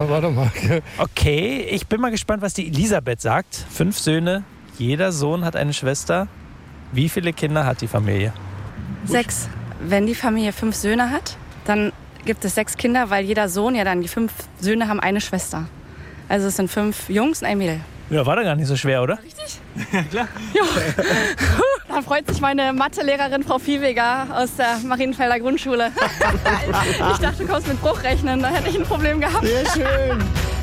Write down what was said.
warte mal. Okay, ich bin mal gespannt, was die Elisabeth sagt. 5 Söhne, jeder Sohn hat eine Schwester. Wie viele Kinder hat die Familie? 6. Wenn die Familie 5 Söhne hat, dann gibt es 6 Kinder, weil jeder Sohn, ja dann die 5 Söhne haben eine Schwester. Also es sind 5 Jungs und ein Mädel. Ja, war doch gar nicht so schwer, oder? Richtig? Ja, klar. Ja. Dann freut sich meine Mathelehrerin Frau Viehweger aus der Marienfelder Grundschule. Ich dachte, du kommst mit Bruchrechnen, da hätte ich ein Problem gehabt. Sehr schön.